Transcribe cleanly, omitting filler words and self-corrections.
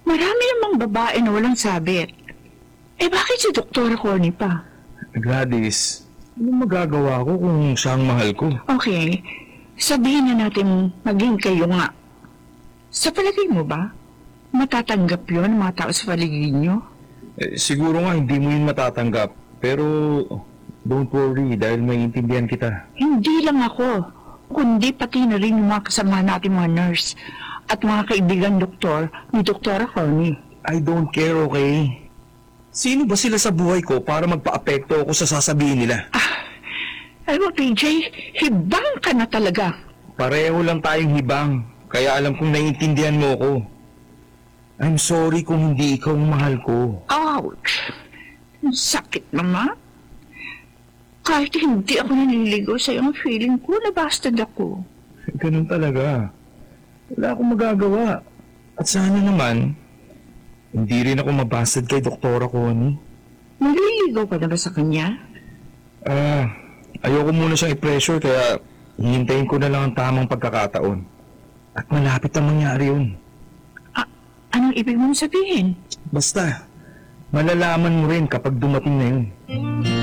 Marami namang babae na walang sabit. Eh bakit si Dr. Corny pa? Gladys, anong magagawa ko kung siya ang mahal ko? Okay, sabihin na natin maging kayo nga. Sa palagay mo ba, matatanggap yun ang mga tao sa paligid nyo? Siguro nga hindi mo yun matatanggap. Pero don't worry dahil maiintindihan kita. Hindi lang ako, kundi pati na rin yung mga kasama natin mga nurse at mga kaibigan doktor ni Dr. Corny. I don't care, okay? Sino ba sila sa buhay ko para magpa-apekto ako sa sasabihin nila? Alam mo, PJ, hibang ka na talaga. Pareho lang tayong hibang, kaya alam kong naiintindihan mo ako. I'm sorry kung hindi ikaw ang mahal ko. Ouch! Ang sakit naman. Kahit hindi ako naniligaw sa iyong feeling ko na bastard ako. Ganun talaga. Wala akong magagawa. At sana naman, hindi rin ako mabastard kay Doktora Connie. Naliligaw ka na ba sa kanya? Ayoko muna siyang i-pressure kaya hihintayin ko na lang ang tamang pagkakataon. At malapit ang mangyari yun. Anong ibig mong sabihin? Basta, malalaman mo rin kapag dumating na yun.